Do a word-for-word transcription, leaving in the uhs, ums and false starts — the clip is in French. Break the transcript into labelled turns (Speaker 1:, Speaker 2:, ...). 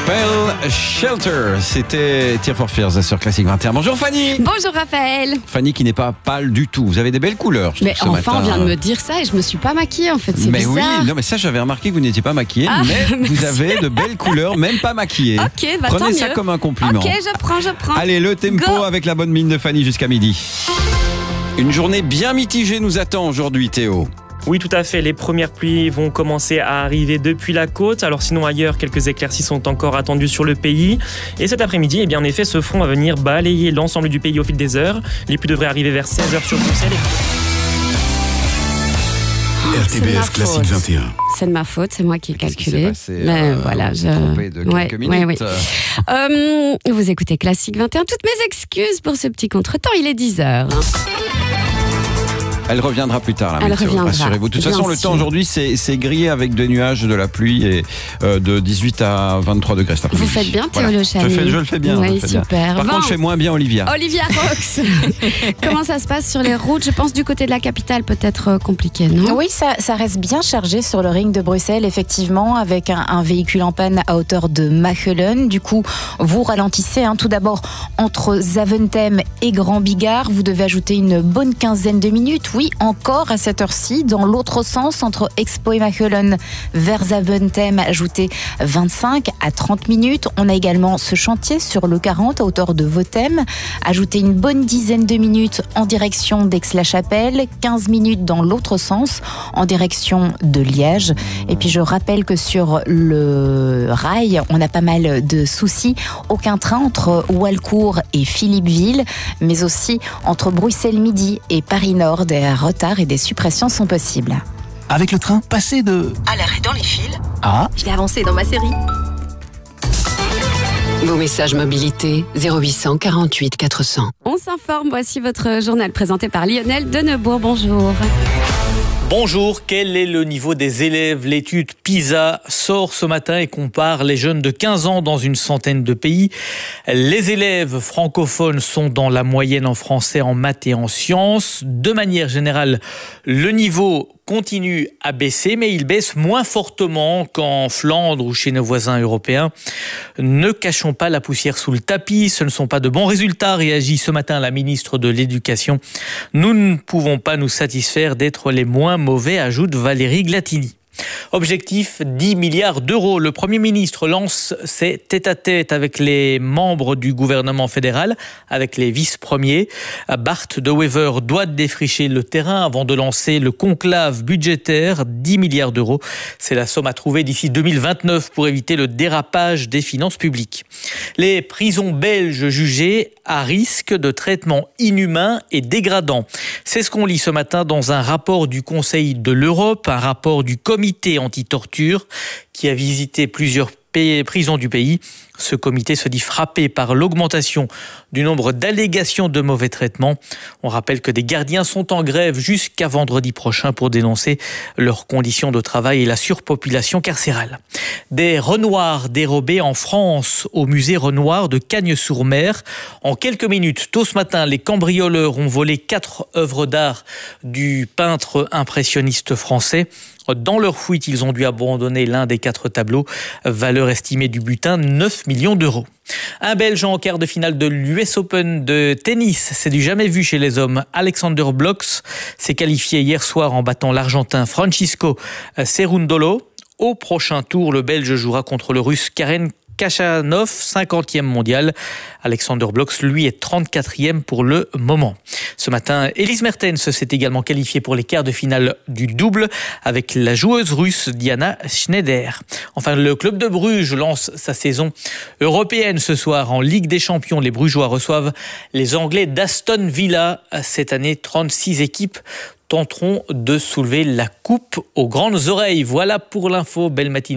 Speaker 1: s'appelle Shelter. C'était Tears for Fears sur Classic vingt et un. Bonjour Fanny.
Speaker 2: Bonjour Raphaël.
Speaker 1: Fanny qui n'est pas pâle du tout. Vous avez des belles couleurs. Je
Speaker 2: mais
Speaker 1: trouve,
Speaker 2: enfin,
Speaker 1: ce matin.
Speaker 2: on vient de me dire ça et je me suis pas maquillée en fait. C'est
Speaker 1: mais
Speaker 2: bizarre.
Speaker 1: oui, non mais ça j'avais remarqué que vous n'étiez pas maquillée,
Speaker 2: Ah,
Speaker 1: mais
Speaker 2: merci.
Speaker 1: vous avez de belles couleurs, même pas maquillée.
Speaker 2: Ok, bah
Speaker 1: Prenez
Speaker 2: tant
Speaker 1: ça
Speaker 2: mieux.
Speaker 1: comme un compliment.
Speaker 2: Ok, je prends, je prends.
Speaker 1: Allez, le tempo
Speaker 2: Go.
Speaker 1: avec la bonne mine de Fanny jusqu'à midi. Une journée bien mitigée nous attend aujourd'hui, Théo.
Speaker 3: Oui, tout à fait. Les premières pluies vont commencer à arriver depuis la côte. Alors sinon, ailleurs, quelques éclaircies sont encore attendues sur le pays. Et cet après-midi, eh bien, en effet, ce front va venir balayer l'ensemble du pays au fil des heures. Les pluies devraient arriver vers seize heures sur Bruxelles.
Speaker 4: R T B
Speaker 2: C'est de ma
Speaker 4: F Classique
Speaker 2: faute.
Speaker 4: vingt et un.
Speaker 2: C'est de ma faute, c'est moi qui ai
Speaker 1: Qu'est-ce qui s'est
Speaker 2: calculé.
Speaker 1: passé,
Speaker 2: Mais
Speaker 1: euh,
Speaker 2: voilà,
Speaker 1: vous
Speaker 2: je.
Speaker 1: vous trompez de quelques
Speaker 2: Ouais,
Speaker 1: minutes.
Speaker 2: ouais, ouais. Euh, vous écoutez Classique vingt et un. Toutes mes excuses pour ce petit contretemps. Il est dix heures.
Speaker 1: Elle reviendra plus tard, la
Speaker 2: Elle
Speaker 1: météo,
Speaker 2: reviendra,
Speaker 1: rassurez-vous. De toute
Speaker 2: bien
Speaker 1: façon, le
Speaker 2: sûr.
Speaker 1: temps aujourd'hui, c'est, c'est grillé avec des nuages, de la pluie et euh, de dix-huit à vingt-trois degrés cet après-midi.
Speaker 2: Vous faites bien, Théo
Speaker 1: Voilà.
Speaker 2: Le Chalet.
Speaker 1: Je, fais, je le fais bien.
Speaker 2: Oui,
Speaker 1: je le fais bien.
Speaker 2: super.
Speaker 1: Par
Speaker 2: Bon.
Speaker 1: contre, je fais moins bien Olivia.
Speaker 2: Olivia Rox. Comment ça se passe sur les routes? Je pense du côté de la capitale, peut-être euh, compliqué, non?
Speaker 5: Oui, ça, ça reste bien chargé sur le ring de Bruxelles, effectivement, avec un, un véhicule en panne à hauteur de Machelen. Du coup, vous ralentissez. Hein. Tout d'abord, entre Zaventem et Grand Bigard, vous devez ajouter une bonne quinzaine de minutes. Oui, encore à cette heure-ci. Dans l'autre sens, entre Expo et Machelen vers Zaventem, ajouter vingt-cinq à trente minutes. On a également ce chantier sur le quarante à hauteur de Votem. Ajouter une bonne dizaine de minutes en direction d'Aix-la-Chapelle, quinze minutes dans l'autre sens en direction de Liège. Et puis je rappelle que sur le rail, on a pas mal de soucis. Aucun train entre Walcourt et Philippeville, mais aussi entre Bruxelles Midi et Paris Nord. Des retards et des suppressions sont possibles.
Speaker 4: Avec le train, passé de
Speaker 6: À l'arrêt dans les fils,
Speaker 4: A
Speaker 6: je vais avancer dans ma série.
Speaker 7: Vos messages mobilité zéro huit cent quarante-huit quatre cents.
Speaker 2: On s'informe. Voici votre journal présenté par Lionel Denebourg. Bonjour.
Speaker 8: Bonjour, quel est le niveau des élèves? L'étude PISA sort ce matin et compare les jeunes de quinze ans dans une centaine de pays. Les élèves francophones sont dans la moyenne en français, en maths et en sciences. De manière générale, le niveau continue à baisser, mais il baisse moins fortement qu'en Flandre ou chez nos voisins européens. Ne cachons pas la poussière sous le tapis, ce ne sont pas de bons résultats, réagit ce matin la ministre de l'Éducation. Nous ne pouvons pas nous satisfaire d'être les moins mauvais, ajoute Valérie Glatini. Objectif dix milliards d'euros. Le Premier ministre lance ses tête-à-tête avec les membres du gouvernement fédéral, avec les vice-premiers. Bart De Wever doit défricher le terrain avant de lancer le conclave budgétaire. dix milliards d'euros, c'est la somme à trouver d'ici deux mille vingt-neuf pour éviter le dérapage des finances publiques. Les prisons belges jugées à risque de traitement inhumain et dégradant. C'est ce qu'on lit ce matin dans un rapport du Conseil de l'Europe, un rapport du comité anti-torture qui a visité plusieurs prisons du pays. Ce comité se dit frappé par l'augmentation du nombre d'allégations de mauvais traitements. On rappelle que des gardiens sont en grève jusqu'à vendredi prochain pour dénoncer leurs conditions de travail et la surpopulation carcérale. Des Renoirs dérobés en France au musée Renoir de Cagnes-sur-Mer. En quelques minutes, tôt ce matin, les cambrioleurs ont volé quatre œuvres d'art du peintre impressionniste français. Dans leur fuite, ils ont dû abandonner l'un des quatre tableaux. Valeur estimée du butin, neuf millions d'euros. Un Belge en quart de finale de l'U S Open de tennis. C'est du jamais vu chez les hommes. Alexander Bloks s'est qualifié hier soir en battant l'Argentin Francisco Cerundolo. Au prochain tour, le Belge jouera contre le Russe Karen Khachanov, cinquantième mondial. Alexander Bloks, lui, est trente-quatrième pour le moment. Ce matin, Elise Mertens s'est également qualifiée pour les quarts de finale du double avec la joueuse russe Diana Schneider. Enfin, le club de Bruges lance sa saison européenne ce soir en Ligue des Champions. Les Brugeois reçoivent les Anglais d'Aston Villa. Cette année, trente-six équipes tenteront de soulever la coupe aux grandes oreilles. Voilà pour l'info. Belle matinée.